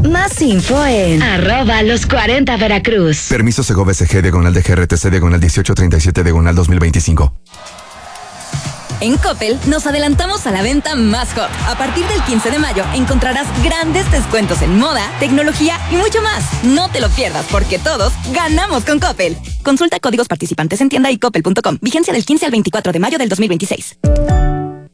Más info en @los40 Veracruz. Permiso Segov SG diagonal de GRTC diagonal 1837 diagonal 2025. En Coppel nos adelantamos a la venta más hot. A partir del 15 de mayo encontrarás grandes descuentos en moda, tecnología y mucho más. No te lo pierdas porque todos ganamos con Coppel. Consulta códigos participantes en tienda y coppel.com. Vigencia del 15 al 24 de mayo del 2026.